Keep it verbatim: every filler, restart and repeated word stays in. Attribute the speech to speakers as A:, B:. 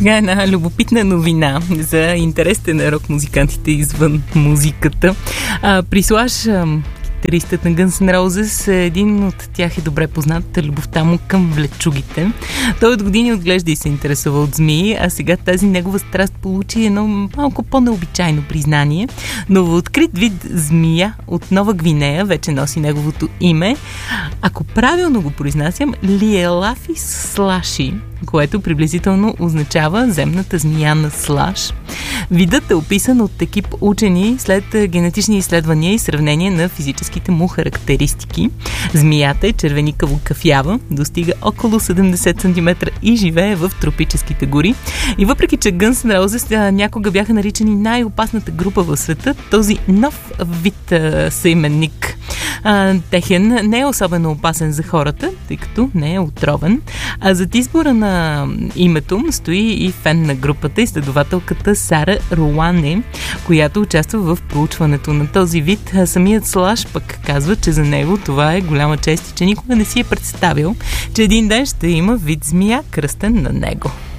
A: Сега една любопитна новина за интересите на рок-музикантите извън музиката. А, при Слаш, китаристът на Guns N' Roses, един от тях е добре познат, любовта му към влечугите. Той от години отглежда и се интересува от змии, а сега тази негова страст получи едно малко по-необичайно признание. Новооткрит вид змия от Нова Гвинея вече носи неговото име. Ако правилно го произнасям, Лиелафис слаши, което приблизително означава земната змия на Слаш. Видът е описан от екип учени след генетични изследвания и сравнение на физическите му характеристики. Змията е червеникаво-кафява, достига около седемдесет сантиметра и живее в тропическите гори. И въпреки, че Guns N' Roses някога бяха наричани най-опасната група в света, този нов вид а, съименник а, техен не е особено опасен за хората, тъй като не е отровен. А зад избора на името стои и фен на групата, изследователката Сара Руане, която участва в проучването на този вид. Самият Слаш пък казва, че за него това е голяма чест и че никога не си е представил, че един ден ще има вид змия кръстен на него.